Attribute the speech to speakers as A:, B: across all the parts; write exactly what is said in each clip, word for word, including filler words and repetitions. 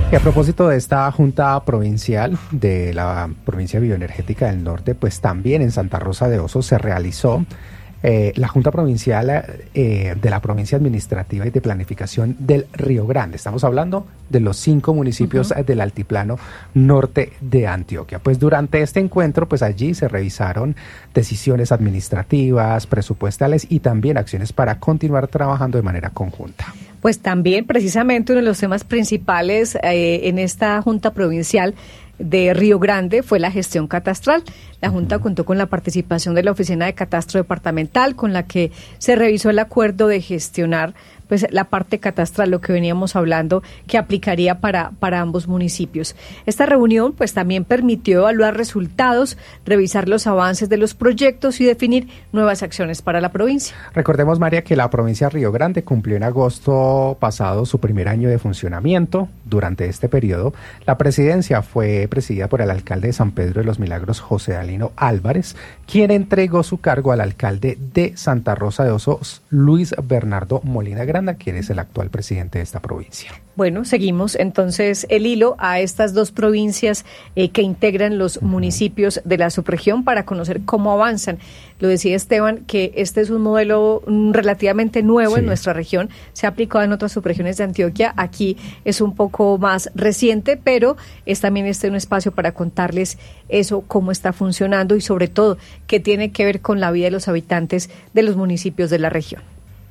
A: Y a propósito de esta Junta Provincial de la Provincia Bioenergética del Norte, pues también en Santa Rosa de Osos se realizó eh, la Junta Provincial eh, de la Provincia Administrativa y de Planificación del Río Grande. Estamos hablando de los cinco municipios uh-huh. del altiplano norte de Antioquia. Pues durante este encuentro, pues allí se revisaron decisiones administrativas, presupuestales y también acciones para continuar trabajando de manera conjunta.
B: Pues también precisamente uno de los temas principales eh, en esta Junta Provincial de Río Grande fue la gestión catastral. La Junta contó con la participación de la Oficina de Catastro Departamental, con la que se revisó el acuerdo de gestionar pues la parte catastral, lo que veníamos hablando, que aplicaría para, para ambos municipios. Esta reunión pues también permitió evaluar resultados, revisar los avances de los proyectos y definir nuevas acciones para la provincia.
A: Recordemos, María, que la provincia de Río Grande cumplió en agosto pasado su primer año de funcionamiento. Durante este periodo, la presidencia fue presidida por el alcalde de San Pedro de los Milagros, José Dalino Álvarez, quien entregó su cargo al alcalde de Santa Rosa de Osos, Luis Bernardo Molina Granda, quien es el actual presidente de esta provincia.
B: Bueno, seguimos entonces el hilo a estas dos provincias eh, que integran los uh-huh. municipios de la subregión para conocer cómo avanzan. Lo decía Esteban, que este es un modelo relativamente nuevo sí. en nuestra región, se ha aplicado en otras subregiones de Antioquia, aquí es un poco más reciente, pero es también este un espacio para contarles eso, cómo está funcionando y sobre todo qué tiene que ver con la vida de los habitantes de los municipios de la región.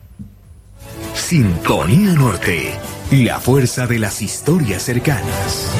C: Sintonía Norte, la fuerza de las historias cercanas.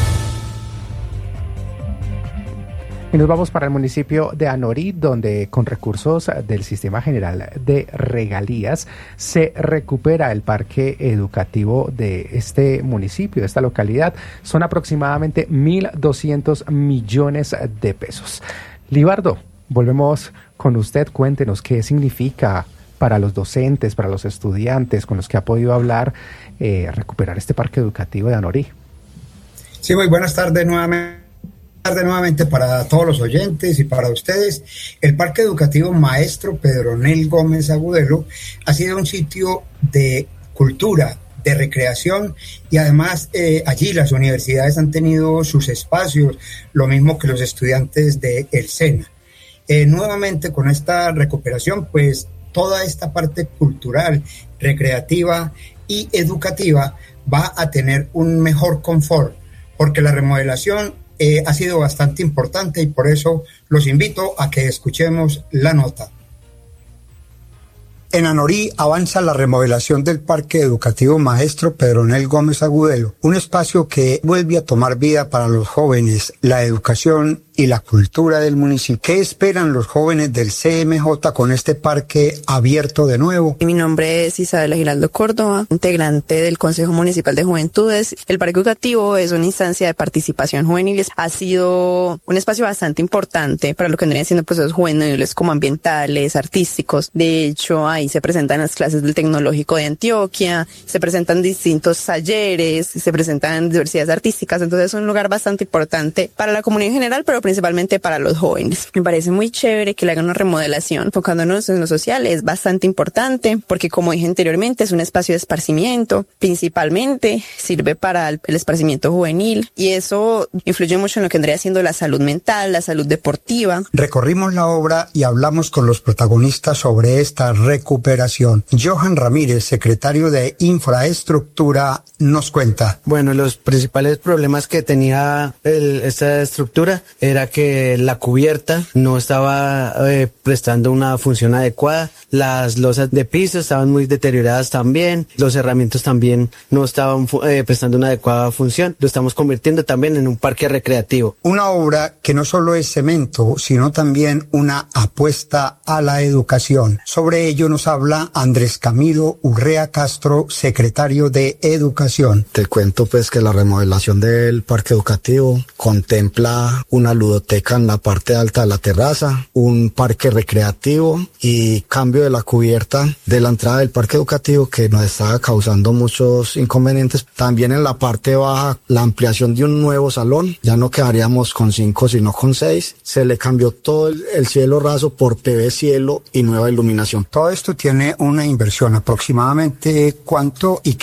A: Y nos vamos para el municipio de Anorí, donde con recursos del Sistema General de Regalías se recupera el parque educativo de este municipio, de esta localidad. Son aproximadamente mil doscientos millones de pesos. Libardo, volvemos con usted. Cuéntenos qué significa para los docentes, para los estudiantes con los que ha podido hablar, eh, recuperar este parque educativo de Anorí.
D: Sí, muy buenas tardes nuevamente. tarde nuevamente para todos los oyentes y para ustedes. El Parque Educativo Maestro Pedronel Gómez Agudelo ha sido un sitio de cultura, de recreación y además eh, allí las universidades han tenido sus espacios, lo mismo que los estudiantes de el SENA. Eh, nuevamente con esta recuperación, pues toda esta parte cultural, recreativa y educativa va a tener un mejor confort, porque la remodelación Eh, ha sido bastante importante y por eso los invito a que escuchemos la nota. En Anorí avanza la remodelación del Parque Educativo Maestro Pedronel Gómez Agudelo, un espacio que vuelve a tomar vida para los jóvenes, la educación y la cultura del municipio. ¿Qué esperan los jóvenes del C M J con este parque abierto de nuevo?
E: Mi nombre es Isabela Giraldo Córdoba, integrante del Consejo Municipal de Juventudes. El Parque Educativo es una instancia de participación juvenil. Ha sido un espacio bastante importante para lo que vendrían siendo procesos juveniles como ambientales, artísticos. De hecho, ahí se presentan las clases del Tecnológico de Antioquia, se presentan distintos talleres, se presentan diversidades artísticas. Entonces es un lugar bastante importante para la comunidad en general, pero principalmente para los jóvenes. Me parece muy chévere que le hagan una remodelación enfocándonos en lo social, es bastante importante porque, como dije anteriormente, es un espacio de esparcimiento, principalmente sirve para el, el esparcimiento juvenil y eso influye mucho en lo que vendría siendo la salud mental, la salud deportiva.
D: Recorrimos la obra y hablamos con los protagonistas sobre esta recuperación. Johan Ramírez, secretario de Infraestructura, nos cuenta.
F: Bueno, los principales problemas que tenía el, esta estructura era que la cubierta no estaba eh, prestando una función adecuada, las losas de piso estaban muy deterioradas también, los herramientas también no estaban eh, prestando una adecuada función. Lo estamos convirtiendo también en un parque recreativo.
D: Una obra que no solo es cemento, sino también una apuesta a la educación. Sobre ello nos habla Andrés Camilo Urrea Castro, secretario de Educación.
G: Te cuento pues que la remodelación del parque educativo contempla una ludoteca en la parte alta de la terraza, un parque recreativo y cambio de la cubierta de la entrada del parque educativo que nos estaba causando muchos inconvenientes. También en la parte baja la ampliación de un nuevo salón, ya no quedaríamos con cinco sino con seis. Se le cambió todo el, el cielo raso por P V cielo y nueva iluminación.
D: Todo esto tiene una inversión, aproximadamente ¿cuánto y